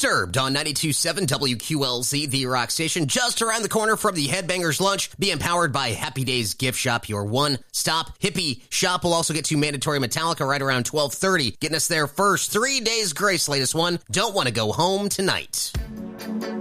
Disturbed on 92.7 WQLZ, the rock station, just around the corner from the Headbangers Lunch, being powered by Happy Days Gift Shop, your one-stop hippie shop. We'll also get to Mandatory Metallica right around 12:30, getting us there first. 3 Days Grace, latest one. Don't want to go home tonight.